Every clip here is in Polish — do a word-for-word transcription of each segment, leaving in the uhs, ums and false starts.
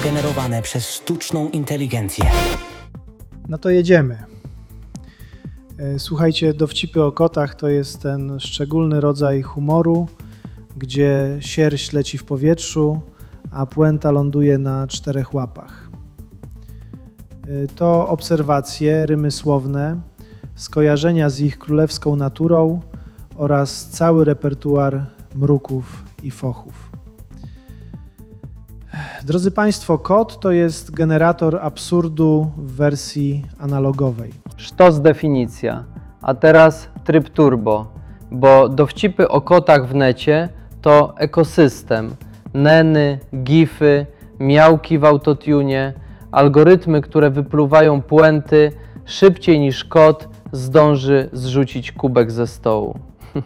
generowane przez sztuczną inteligencję. No to jedziemy. Słuchajcie, Dowcipy o kotach to jest ten szczególny rodzaj humoru, gdzie sierść leci w powietrzu, a puenta ląduje na czterech łapach. To obserwacje, rymy słowne, skojarzenia z ich królewską naturą oraz cały repertuar mruków i fochów. Drodzy Państwo, kot to jest generator absurdu w wersji analogowej. Sztos definicja, a teraz tryb turbo, bo dowcipy o kotach w necie to ekosystem, neny, gify, miałki w autotune, algorytmy, które wypluwają puenty szybciej niż kot zdąży zrzucić kubek ze stołu.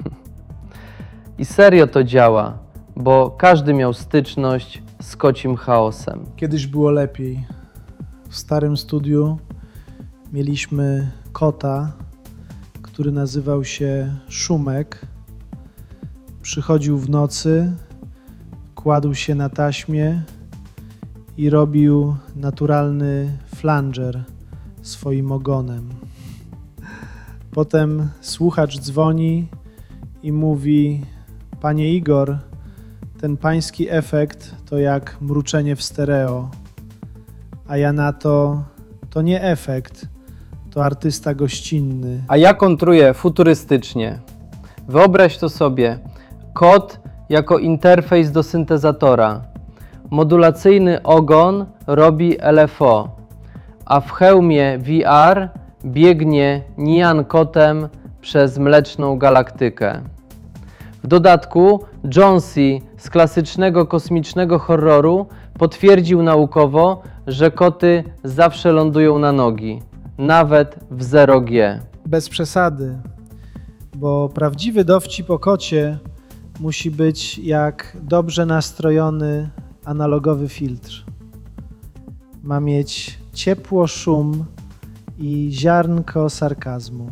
I serio to działa, bo każdy miał styczność z kocim chaosem. Kiedyś było lepiej. W starym studiu mieliśmy kota, który nazywał się Szumek. Przychodził w nocy, kładł się na taśmie i robił naturalny flanger swoim ogonem. Potem słuchacz dzwoni i mówi: Panie Igor, ten pański efekt to jak mruczenie w stereo. A ja na to, to nie efekt, to artysta gościnny. A ja kontruję futurystycznie. Wyobraź to sobie, kot jako interfejs do syntezatora. Modulacyjny ogon robi L F O, a w hełmie V R biegnie Nyan kotem przez mleczną galaktykę. W dodatku Jonesy z klasycznego kosmicznego horroru potwierdził naukowo, że koty zawsze lądują na nogi, nawet w zero G. Bez przesady, bo prawdziwy dowcip o kocie musi być jak dobrze nastrojony analogowy filtr. Ma mieć ciepło szum i ziarnko sarkazmu.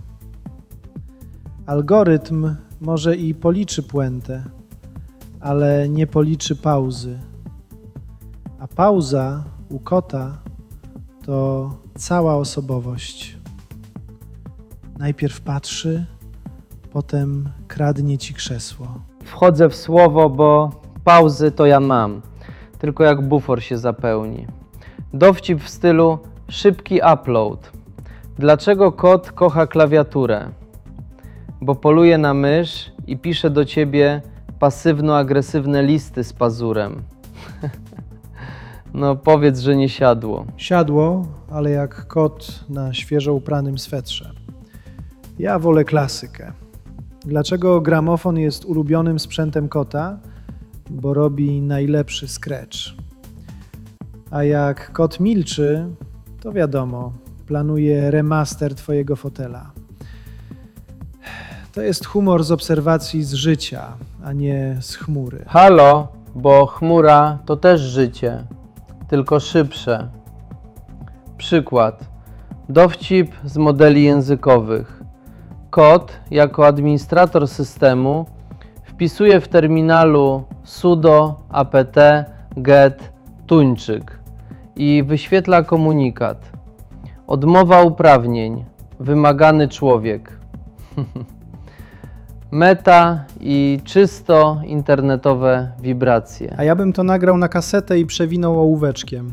Algorytm może i policzy puentę, ale nie policzy pauzy. A pauza u kota to cała osobowość. Najpierw patrzy, potem kradnie ci krzesło. Wchodzę w słowo, bo pauzy to ja mam, tylko jak bufor się zapełni. Dowcip w stylu szybki upload. Dlaczego kot kocha klawiaturę? Bo poluje na mysz i pisze do ciebie pasywno-agresywne listy z pazurem. No powiedz, że nie siadło. Siadło, ale jak kot na świeżo upranym swetrze. Ja wolę klasykę. Dlaczego gramofon jest ulubionym sprzętem kota? Bo robi najlepszy scratch. A jak kot milczy, to wiadomo, planuje remaster twojego fotela. To jest humor z obserwacji z życia, a nie z chmury. Halo, bo chmura to też życie, tylko szybsze. Przykład. Dowcip z modeli językowych. Kot jako administrator systemu wpisuje w terminalu sudo apt get tuńczyk i wyświetla komunikat. Odmowa uprawnień. Wymagany człowiek. Meta i czysto internetowe wibracje. A ja bym to nagrał na kasetę i przewinął ołóweczkiem.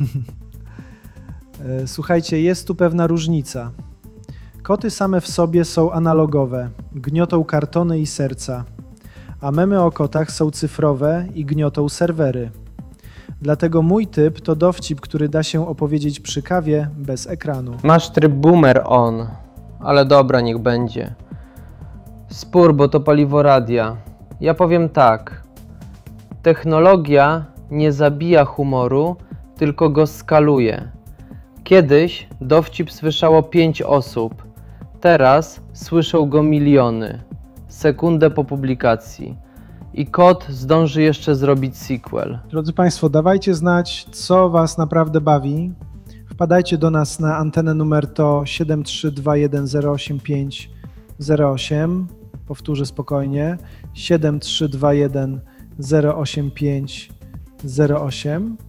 Słuchajcie, jest tu pewna różnica. Koty same w sobie są analogowe, gniotą kartony i serca, a memy o kotach są cyfrowe i gniotą serwery. Dlatego mój typ to dowcip, który da się opowiedzieć przy kawie bez ekranu. Masz tryb boomer on, ale dobra, niech będzie. Spór, bo to paliwo radia. Ja powiem tak. Technologia nie zabija humoru, tylko go skaluje. Kiedyś dowcip słyszało pięć osób. Teraz słyszą go miliony. Sekundę po publikacji. I kot zdąży jeszcze zrobić sequel. Drodzy Państwo, dawajcie znać, co Was naprawdę bawi. Wpadajcie do nas na antenę numer to siedem trzy dwa jeden zero osiem pięć zero osiem. Powtórzę spokojnie. siedem trzy dwa jeden zero osiem pięć zero osiem.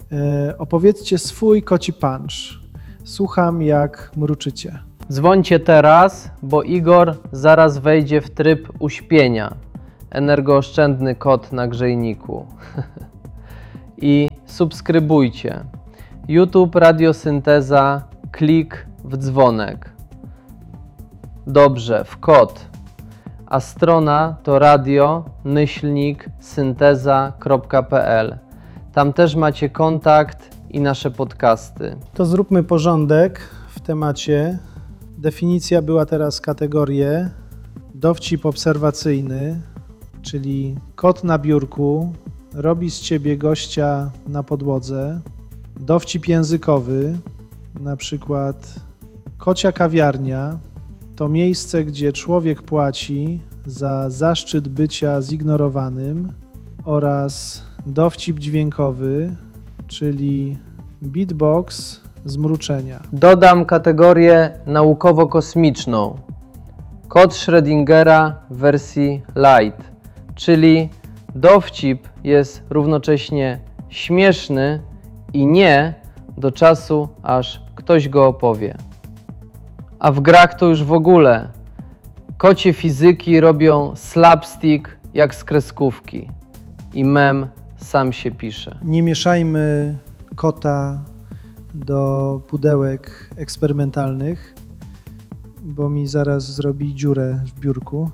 E, opowiedzcie swój koci punch. Słucham, jak mruczycie. Dzwońcie teraz, bo Igor zaraz wejdzie w tryb uśpienia. Energooszczędny kot na grzejniku. I subskrybujcie. YouTube Radiosynteza, klik w dzwonek. Dobrze, w kod. A strona to radio myślnik synteza kropka pe el. Tam też macie kontakt i nasze podcasty. To zróbmy porządek w temacie. Definicja była teraz kategorie. Dowcip obserwacyjny, czyli kot na biurku robi z ciebie gościa na podłodze. Dowcip językowy, na przykład kocia kawiarnia, to miejsce, gdzie człowiek płaci za zaszczyt bycia zignorowanym, oraz dowcip dźwiękowy, czyli beatbox z mruczenia. Dodam kategorię naukowo-kosmiczną. Kod Schrödingera w wersji light, czyli dowcip jest równocześnie śmieszny i nie do czasu, aż ktoś go opowie. A w grach to już w ogóle. Kocie fizyki robią slapstick jak z kreskówki i mem sam się pisze. Nie mieszajmy kota do pudełek eksperymentalnych, bo mi zaraz zrobi dziurę w biurku.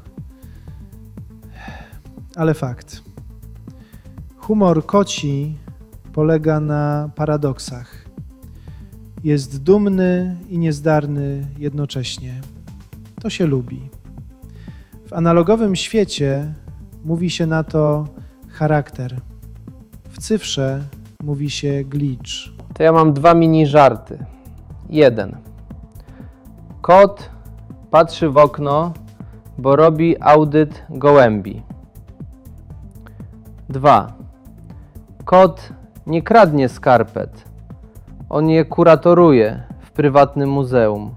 Ale fakt. Humor koci polega na paradoksach. Jest dumny i niezdarny jednocześnie. To się lubi. W analogowym świecie mówi się na to charakter. W cyfrze mówi się glitch. To ja mam dwa mini żarty. Jeden. Kot patrzy w okno, bo robi audyt gołębi. Dwa. Kot nie kradnie skarpet. On je kuratoruje w prywatnym muzeum.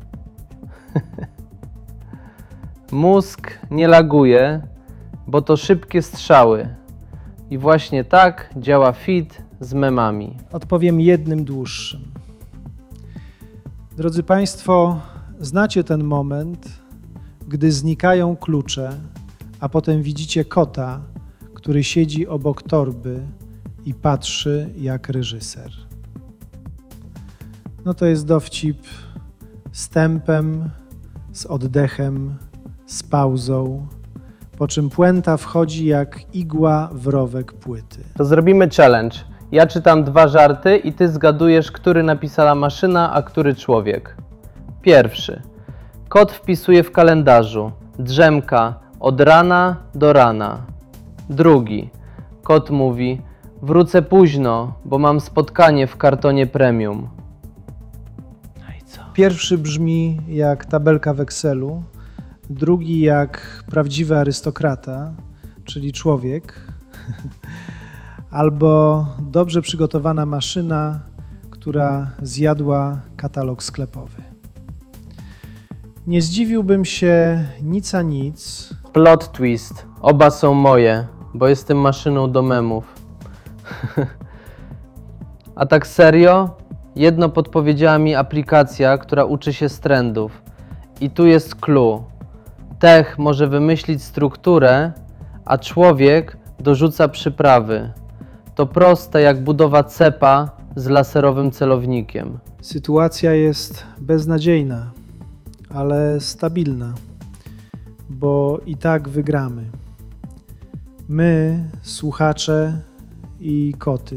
Mózg nie laguje, bo to szybkie strzały. I właśnie tak działa fit z memami. Odpowiem jednym dłuższym. Drodzy Państwo, znacie ten moment, gdy znikają klucze, a potem widzicie kota, który siedzi obok torby i patrzy jak reżyser. No to jest dowcip z tempem, z oddechem, z pauzą, po czym puenta wchodzi jak igła w rowek płyty. To zrobimy challenge. Ja czytam dwa żarty i ty zgadujesz, który napisała maszyna, a który człowiek. Pierwszy. Kot wpisuje w kalendarzu. Drzemka od rana do rana. Drugi. Kot mówi: wrócę późno, bo mam spotkanie w kartonie premium. No i co? Pierwszy brzmi jak tabelka w Excelu, drugi jak prawdziwy arystokrata, czyli człowiek, albo dobrze przygotowana maszyna, która zjadła katalog sklepowy. Nie zdziwiłbym się nic a nic. Plot twist. Oba są moje, bo jestem maszyną do memów. A tak serio? Jedno podpowiedziała mi aplikacja, która uczy się z trendów. I tu jest clue. Tech może wymyślić strukturę, a człowiek dorzuca przyprawy. To proste jak budowa cepa z laserowym celownikiem. Sytuacja jest beznadziejna, ale stabilna, bo i tak wygramy. My, słuchacze i koty.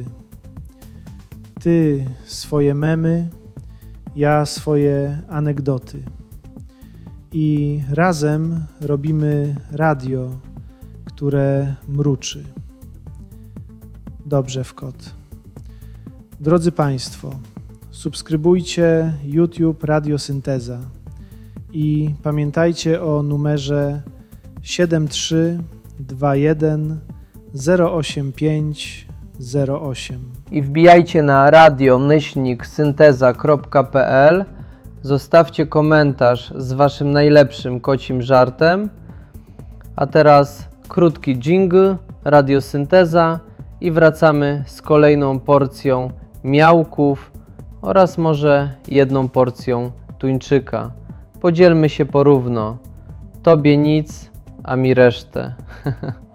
Ty swoje memy, ja swoje anegdoty. I razem robimy radio, które mruczy. Dobrze w kot. Drodzy Państwo, subskrybujcie YouTube Radiosynteza i pamiętajcie o numerze siedem trzy dwa jeden zero osiem pięć zero osiem. I wbijajcie na radio myślnik synteza kropka pe el. Zostawcie komentarz z waszym najlepszym kocim żartem. A teraz krótki dżingl, radiosynteza i wracamy z kolejną porcją miałków oraz może jedną porcją tuńczyka. Podzielmy się porówno. Tobie nic, a mi resztę.